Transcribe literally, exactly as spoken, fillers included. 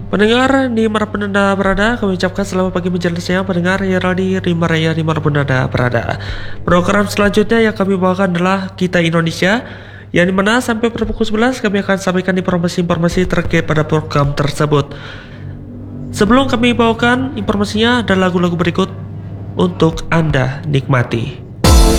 Pendengar di mana pun Anda berada, kami ucapkan selamat pagi menjelang siang pendengar Heraldi Rima Raya di mana pun Anda berada. Program selanjutnya yang kami bawakan adalah Kita Indonesia, yang dimana sampai pada pukul sebelas kami akan sampaikan informasi-informasi terkait pada program tersebut. Sebelum kami bawakan informasinya, ada lagu-lagu berikut untuk Anda nikmati.